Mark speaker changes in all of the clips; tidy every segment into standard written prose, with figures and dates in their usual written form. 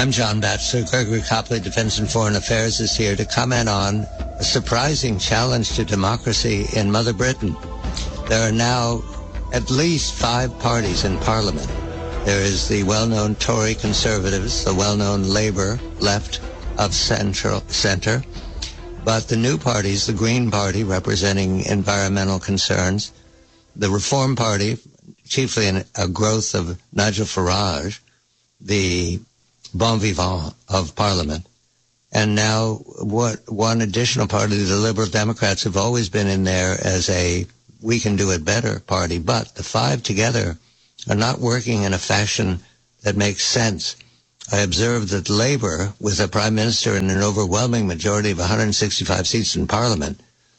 Speaker 1: I'm John Batchelor. Gregory Copley, Defense and Foreign Affairs, is here to comment on a surprising challenge to democracy in Mother Britain. There are now at least 5 parties in Parliament. There is the well-known Tory Conservatives, the well-known Labour, left of centre, but the new parties, the Green Party, representing environmental concerns, the Reform Party, chiefly a growth of Nigel Farage, the bon vivant of Parliament, and now one additional party, the Liberal Democrats, have always been in there as a we can do it better party, but the 5 together are not working in a fashion that makes sense. I observed that Labour, with a Prime Minister and an overwhelming majority of 165 seats in Parliament,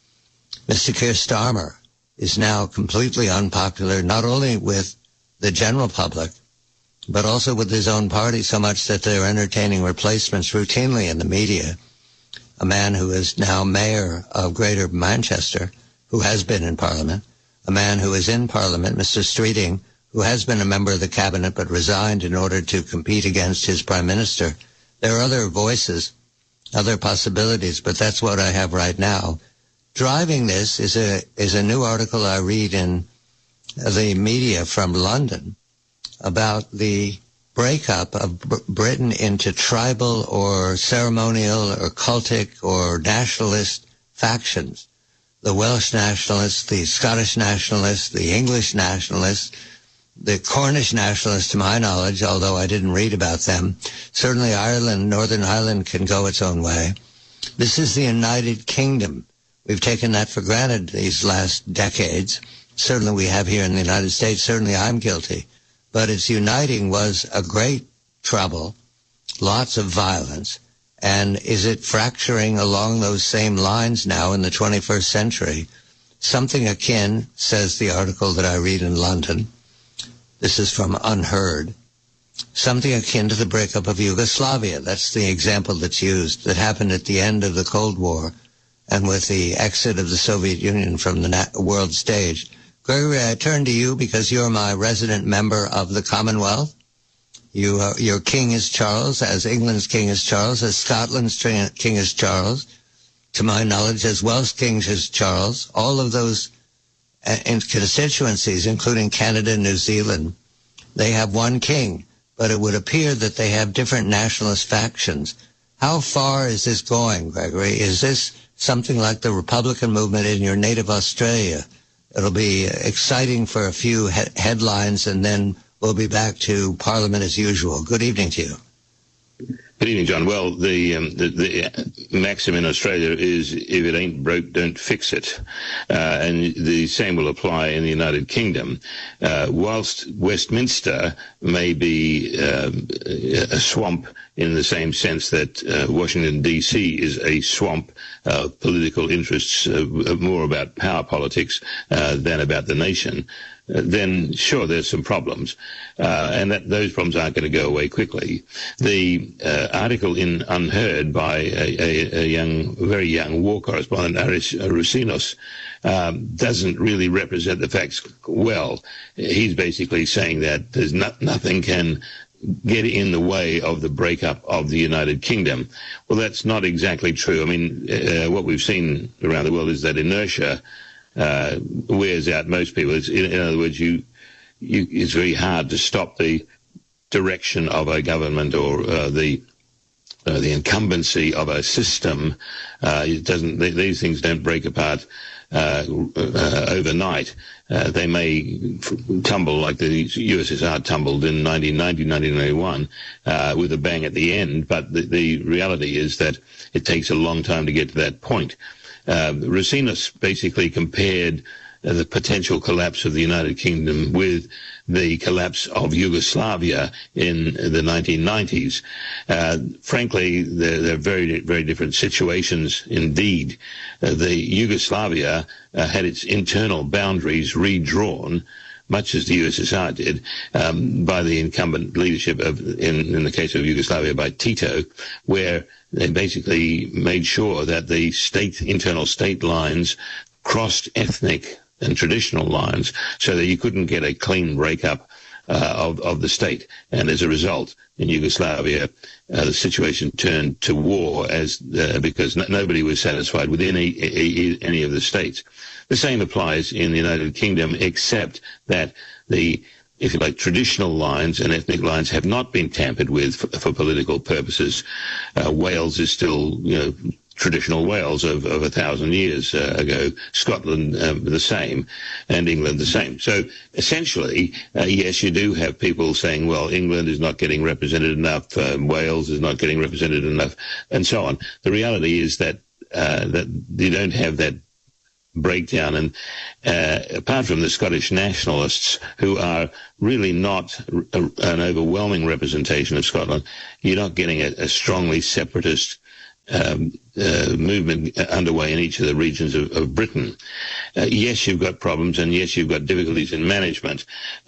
Speaker 1: Mr. Keir Starmer, is now completely unpopular, not only with the general public, but also with his own party, so much that they're entertaining replacements routinely in the media. A man who is now mayor of Greater Manchester, who has been in Parliament, a man who is in Parliament, Mr. Streeting, who has been a member of the cabinet but resigned in order to compete against his prime minister. There are other voices, other possibilities, but that's what I have right now. Driving this is a new article I read in the media from London about the breakup of Britain into tribal or ceremonial or cultic or nationalist factions. The Welsh nationalists, the Scottish nationalists, the English nationalists, the Cornish nationalists, to my knowledge, although I didn't read about them. Certainly Ireland, Northern Ireland, can go its own way. This is the United Kingdom. We've taken that for granted these last decades. Certainly we have here in the United States. Certainly I'm guilty. But its uniting was a great trouble, lots of violence. And is it fracturing along those same lines now in the 21st century? Something akin, says the article that I read in London, this is from Unheard, something akin to the breakup of Yugoslavia. That's the example that's used, that happened at the end of the Cold War and with the exit of the Soviet Union from the world stage. Gregory, I turn to you because you're my resident member of the Commonwealth. Your king is Charles, as England's king is Charles, as Scotland's king is Charles, to my knowledge, as Welsh king is Charles. All of those constituencies, including Canada and New Zealand, they have one king, but it would appear that they have different nationalist factions. How far is this going, Gregory? Is this something like the Republican movement in your native Australia? It'll be exciting for a few headlines, and then we'll be back to Parliament as usual. Good evening to you.
Speaker 2: Good evening, John. Well, the maxim in Australia is, if it ain't broke, don't fix it. And the same will apply in the United Kingdom. Whilst Westminster may be a swamp in the same sense that Washington, D.C. is a swamp of political interests, more about power politics than about the nation, then sure, there's some problems, and those problems aren't going to go away quickly. The article in Unheard by a very young war correspondent, Aris Rusinos, doesn't really represent the facts well. He's basically saying that there's nothing can get in the way of the breakup of the United Kingdom. Well, that's not exactly true. I mean, what we've seen around the world is that inertia wears out most people. In other words, it's very hard to stop the direction of a government or the incumbency of a system. These things don't break apart overnight. They may tumble like the USSR tumbled in 1990, 1991 with a bang at the end, but the reality is that it takes a long time to get to that point. Rusinos basically compared the potential collapse of the United Kingdom with the collapse of Yugoslavia in the 1990s. Frankly, they're very, very different situations indeed. The Yugoslavia had its internal boundaries redrawn, much as the USSR did, by the incumbent leadership in the case of Yugoslavia, by Tito, where they basically made sure that the internal state lines crossed ethnic and traditional lines so that you couldn't get a clean breakup of the state. And as a result, in Yugoslavia, the situation turned to war because nobody was satisfied with any of the states. The same applies in the United Kingdom, except that the, if you like, traditional lines and ethnic lines have not been tampered with for political purposes. Wales is still, traditional Wales of 1,000 years ago. Scotland the same, and England the same. So essentially, yes, you do have people saying, well, England is not getting represented enough, Wales is not getting represented enough, and so on. The reality is that you don't have that breakdown, and apart from the Scottish nationalists, who are really not an overwhelming representation of Scotland, you're not getting a strongly separatist movement underway in each of the regions of Britain. Yes, you've got problems, and yes, you've got difficulties in management.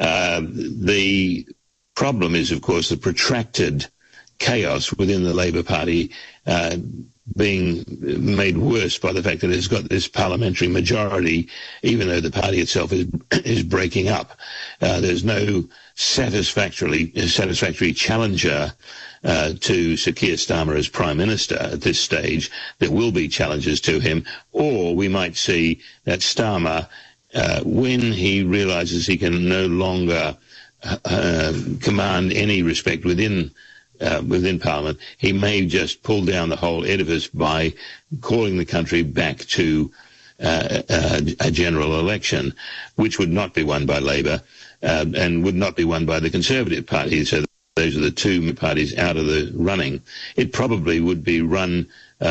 Speaker 2: The problem is, of course, the protracted chaos within the Labour Party, being made worse by the fact that it's got this parliamentary majority, even though the party itself is breaking up. There's no satisfactory challenger to Sir Keir Starmer as Prime Minister at this stage. There will be challenges to him, or we might see that Starmer, when he realises he can no longer command any respect within Parliament, he may just pull down the whole edifice by calling the country back to a general election, which would not be won by Labour and would not be won by the Conservative Party. So those are the two parties out of the running. It probably would be run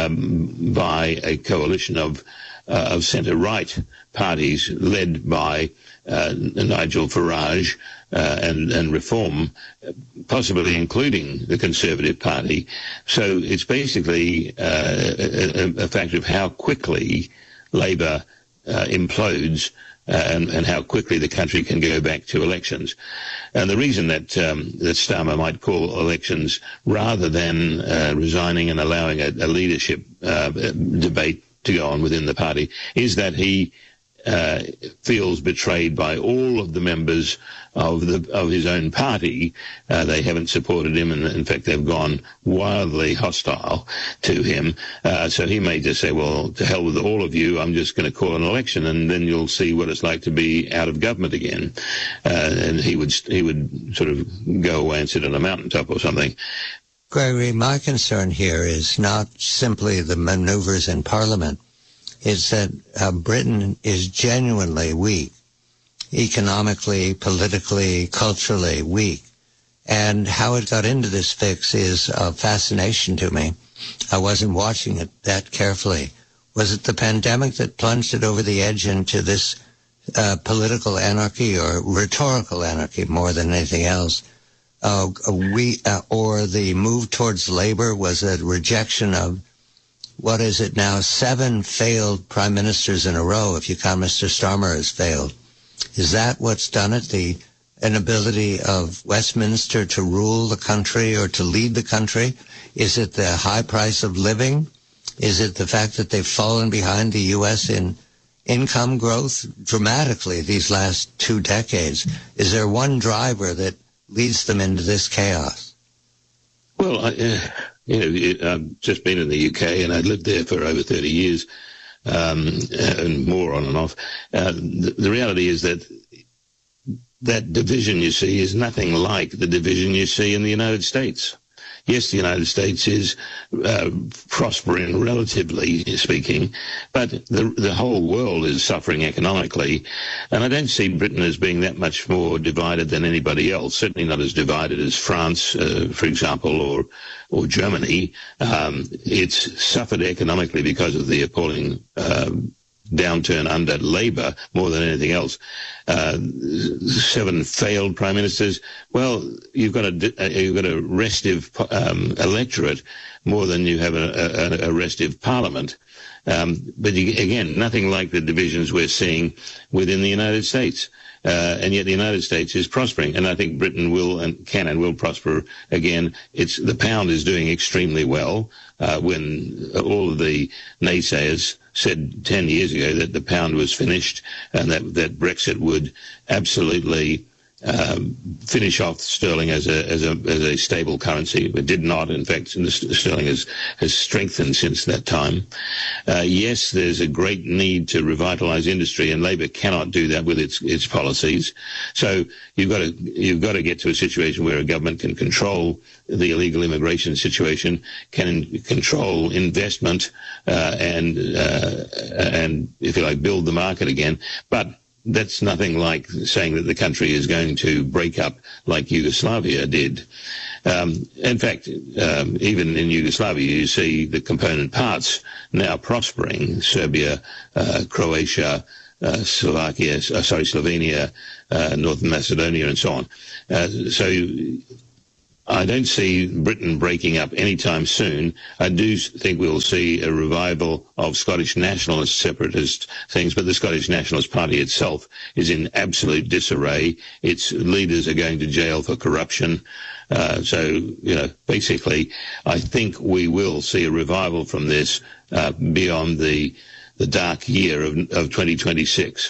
Speaker 2: by a coalition of centre-right parties led by Nigel Farage and Reform, possibly including the Conservative Party. So it's basically a factor of how quickly Labour implodes and how quickly the country can go back to elections. And the reason that Starmer might call elections rather than resigning and allowing a leadership debate to go on within the party is that he feels betrayed by all of the members of his own party. They haven't supported him, and in fact they've gone wildly hostile to him. So he may just say, well, to hell with all of you, I'm just going to call an election, and then you'll see what it's like to be out of government again. And he would sort of go away and sit on a mountaintop or something.
Speaker 1: Gregory, my concern here is not simply the maneuvers in Parliament. It's that Britain is genuinely weak, economically, politically, culturally weak. And how it got into this fix is a fascination to me. I wasn't watching it that carefully. Was it the pandemic that plunged it over the edge into this political anarchy, or rhetorical anarchy more than anything else? Or the move towards Labour was a rejection of, what is it now, 7 failed prime ministers in a row, if you count Mr. Starmer as failed. Is that what's done it, the inability of Westminster to rule the country or to lead the country? Is it the high price of living? Is it the fact that they've fallen behind the U.S. in income growth dramatically these last 2 decades? Is there one driver that leads them into this chaos?
Speaker 2: Well, I've just been in the UK, and I'd lived there for over 30 years, and more on and off. The reality is that division you see is nothing like the division you see in the United States. Yes, the United States is prospering, relatively speaking, but the whole world is suffering economically. And I don't see Britain as being that much more divided than anybody else, certainly not as divided as France, for example, or Germany. It's suffered economically because of the appalling downturn under Labour more than anything else. 7 failed prime ministers. Well, you've got a restive electorate more than you have a restive parliament. But again, nothing like the divisions we're seeing within the United States. And yet the United States is prospering, and I think Britain will and can and will prosper again. The pound is doing extremely well. When all of the naysayers said 10 years ago that the pound was finished and that Brexit would absolutely finish off sterling as a stable currency. It did not. In fact, sterling has strengthened since that time. Yes, there's a great need to revitalise industry, and Labor cannot do that with its policies. So you've got to get to a situation where a government can control the illegal immigration situation, can control investment, and if you like, build the market again. But that's nothing like saying that the country is going to break up like Yugoslavia did. In fact, even in Yugoslavia, you see the component parts now prospering: Serbia, Croatia, Slovenia, North Macedonia, and so on. So I don't see Britain breaking up anytime soon. I do think we'll see a revival of Scottish nationalist separatist things, but the Scottish Nationalist Party itself is in absolute disarray. Its leaders are going to jail for corruption. So, basically, I think we will see a revival from this beyond the dark year of 2026.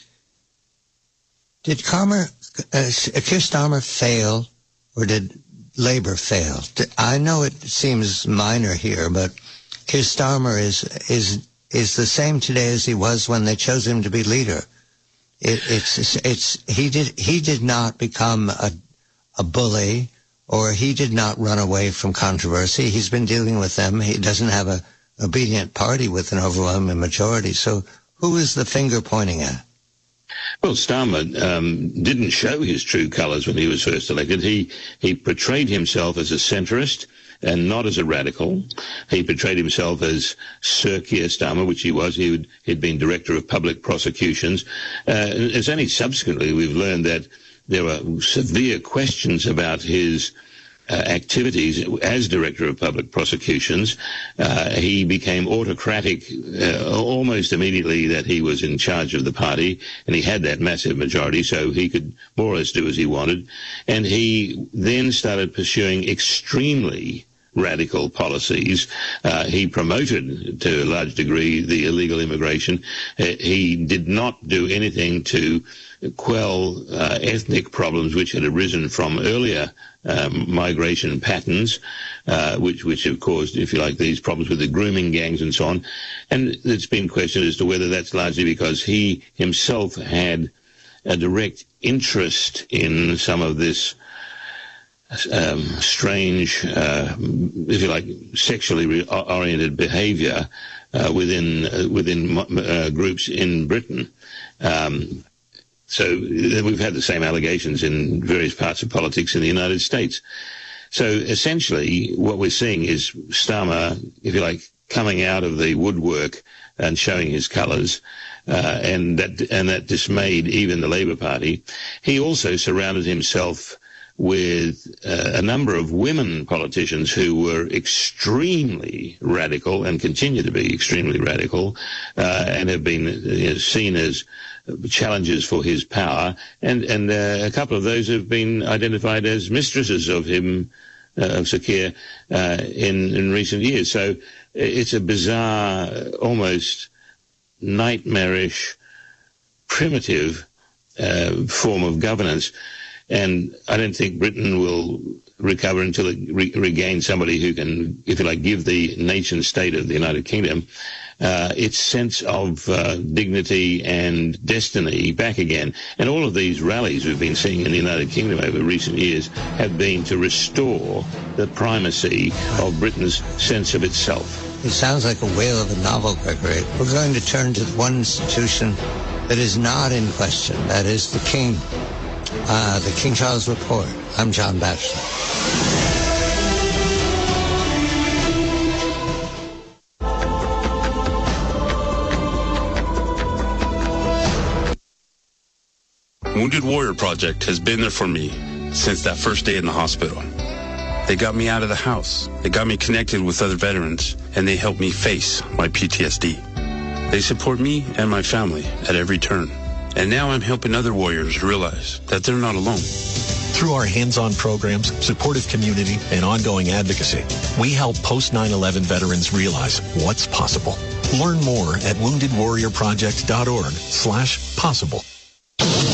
Speaker 1: Did Keir Starmer fail, or did Labour fail? I know it seems minor here, but Keir Starmer is the same today as he was when they chose him to be leader. He did not become a bully, or he did not run away from controversy. He's been dealing with them. He doesn't have a obedient party with an overwhelming majority. So who is the finger pointing at?
Speaker 2: Well, Starmer didn't show his true colours when he was first elected. He portrayed himself as a centrist and not as a radical. He portrayed himself as Sir Keir Starmer, which he was. He'd been Director of Public Prosecutions. It's only subsequently we've learned that there were severe questions about his activities as Director of Public Prosecutions. He became autocratic almost immediately that he was in charge of the party, and he had that massive majority, so he could more or less do as he wanted. And he then started pursuing extremely radical policies. He promoted, to a large degree, the illegal immigration. He did not do anything to quell ethnic problems which had arisen from earlier migration patterns, which have caused, if you like, these problems with the grooming gangs and so on. And it's been questioned as to whether that's largely because he himself had a direct interest in some of this strange, if you like, sexually oriented behaviour within groups in Britain. So we've had the same allegations in various parts of politics in the United States. So essentially what we're seeing is Starmer, if you like, coming out of the woodwork and showing his colours, and that dismayed even the Labour Party. He also surrounded himself with a number of women politicians who were extremely radical and continue to be extremely radical, and have been seen as challenges for his power, and a couple of those have been identified as mistresses of him, of Sir Keir, in recent years. So it's a bizarre, almost nightmarish, primitive form of governance, and I don't think Britain will recover until it regains somebody who can, if you like, give the nation state of the United Kingdom its sense of dignity and destiny back again. And all of these rallies we've been seeing in the United Kingdom over recent years have been to restore the primacy of Britain's sense of itself.
Speaker 1: It sounds like a whale of a novel, Gregory. We're going to turn to one institution that is not in question. That is the King. The King Charles Report. I'm John Batchelor.
Speaker 3: Wounded Warrior Project has been there for me since that first day in the hospital. They got me out of the house. They got me connected with other veterans, and they helped me face my PTSD. They support me and my family at every turn. And now I'm helping other warriors realize that they're not alone.
Speaker 4: Through our hands-on programs, supportive community, and ongoing advocacy, we help post 9/11 veterans realize what's possible. Learn more at woundedwarriorproject.org/possible.
Speaker 5: Good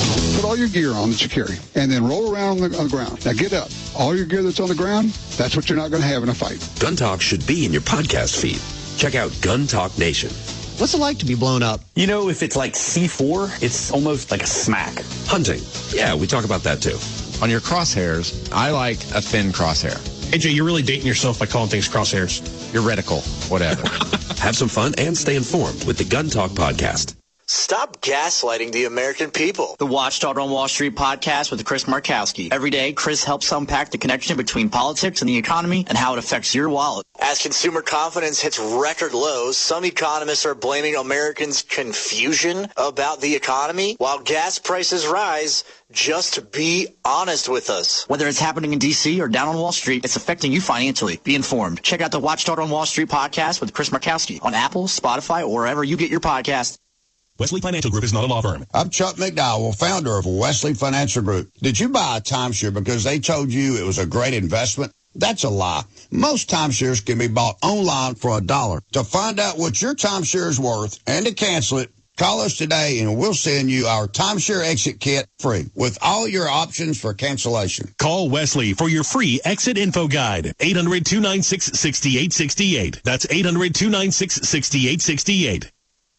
Speaker 5: all your gear on that you carry, and then roll around on the ground. Now get up. All your gear that's on the ground, that's what you're not going to have in a fight.
Speaker 6: Gun Talk should be in your podcast feed. Check out Gun Talk Nation.
Speaker 7: What's it like to be blown up?
Speaker 8: You know, if it's like C4, it's almost like a smack.
Speaker 6: Hunting. Yeah, we talk about that too.
Speaker 9: On your crosshairs, I like a thin crosshair.
Speaker 10: AJ, you're really dating yourself by calling things crosshairs.
Speaker 9: Your reticle, whatever.
Speaker 6: Have some fun and stay informed with the Gun Talk podcast.
Speaker 11: Stop gaslighting the American people.
Speaker 12: The Watchdog on Wall Street podcast with Chris Markowski. Every day, Chris helps unpack the connection between politics and the economy and how it affects your wallet.
Speaker 11: As consumer confidence hits record lows, some economists are blaming Americans' confusion about the economy. While gas prices rise, just be honest with us.
Speaker 12: Whether it's happening in D.C. or down on Wall Street, it's affecting you financially. Be informed. Check out the Watchdog on Wall Street podcast with Chris Markowski on Apple, Spotify, or wherever you get your podcast.
Speaker 13: Wesley Financial Group is not a law firm.
Speaker 14: I'm Chuck McDowell, founder of Wesley Financial Group. Did you buy a timeshare because they told you it was a great investment? That's a lie. Most timeshares can be bought online for $1. To find out what your timeshare is worth and to cancel it, call us today and we'll send you our timeshare exit kit free with all your options for cancellation.
Speaker 13: Call Wesley for your free exit info guide. 800-296-6868. That's 800-296-6868.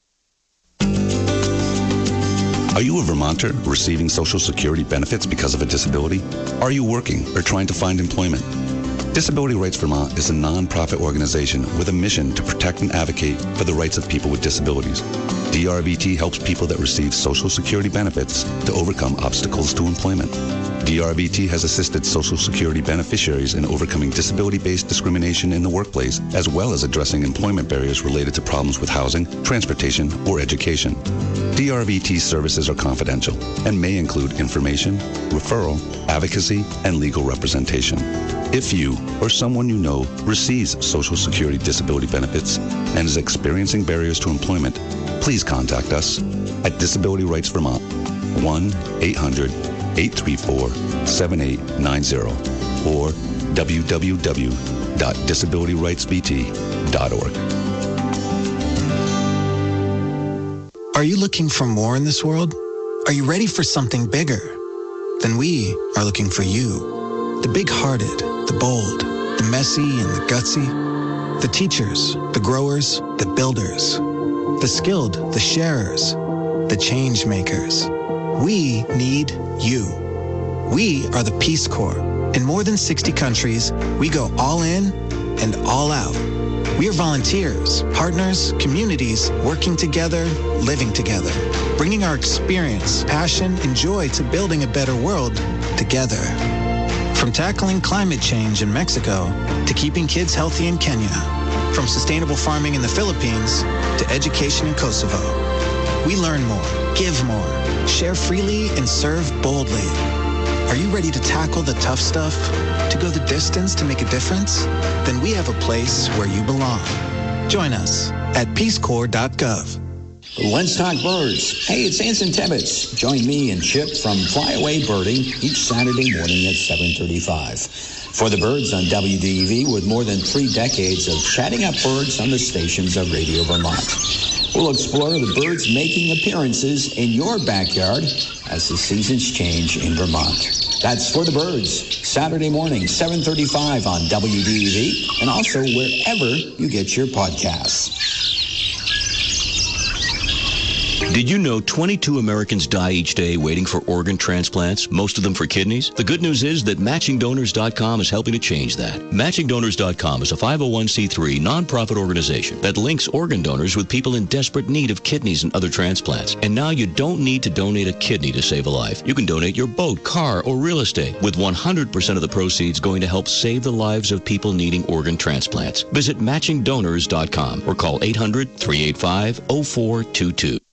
Speaker 15: Are you a Vermonter receiving Social Security benefits because of a disability? Are you working or trying to find employment? Disability Rights Vermont is a non-profit organization with a mission to protect and advocate for the rights of people with disabilities. DRVT helps people that receive Social Security benefits to overcome obstacles to employment. DRVT has assisted Social Security beneficiaries in overcoming disability-based discrimination in the workplace, as well as addressing employment barriers related to problems with housing, transportation, or education. DRVT services are confidential and may include information, referral, advocacy, and legal representation. If you or someone you know receives Social Security disability benefits and is experiencing barriers to employment, please contact us at Disability Rights Vermont, 1-800-834-7890 or www.disabilityrightsvt.org.
Speaker 16: Are you looking for more in this world? Are you ready for something bigger? Then we are looking for you. The big-hearted, the bold, the messy and the gutsy, the teachers, the growers, the builders, the skilled, the sharers, the change makers. We need you. We are the Peace Corps. In more than 60 countries, we go all in and all out. We are volunteers, partners, communities, working together, living together, bringing our experience, passion, and joy to building a better world together. From tackling climate change in Mexico to keeping kids healthy in Kenya, from sustainable farming in the Philippines to education in Kosovo. We learn more, give more, share freely, and serve boldly. Are you ready to tackle the tough stuff? To go the distance to make a difference? Then we have a place where you belong. Join us at peacecorps.gov.
Speaker 17: Let's talk birds. Hey, it's Anson Tibbetts. Join me and Chip from Flyaway Birding each Saturday morning at 7:35. For the birds on WDEV, with more than 3 decades of chatting up birds on the stations of Radio Vermont. We'll explore the birds making appearances in your backyard as the seasons change in Vermont. That's For the Birds, Saturday morning, 7:35 on WDEV, and also wherever you get your podcasts.
Speaker 18: Did you know 22 Americans die each day waiting for organ transplants, most of them for kidneys? The good news is that MatchingDonors.com is helping to change that. MatchingDonors.com is a 501c3 nonprofit organization that links organ donors with people in desperate need of kidneys and other transplants. And now you don't need to donate a kidney to save a life. You can donate your boat, car, or real estate, with 100% of the proceeds going to help save the lives of people needing organ transplants. Visit MatchingDonors.com or call 800-385-0422.